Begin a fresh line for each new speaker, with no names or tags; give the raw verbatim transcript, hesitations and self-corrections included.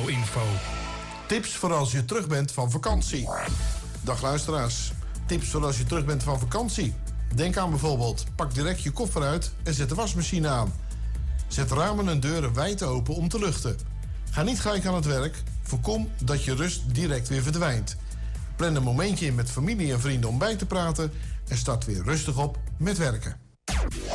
Autoinfo.
Tips voor als je terug bent van vakantie. Dag luisteraars. Tips voor als je terug bent van vakantie. Denk aan bijvoorbeeld, pak direct je koffer uit en zet de wasmachine aan. Zet ramen en deuren wijd open om te luchten. Ga niet gelijk aan het werk. Voorkom dat je rust direct weer verdwijnt. Plan een momentje in met familie en vrienden om bij te praten en start weer rustig op met werken.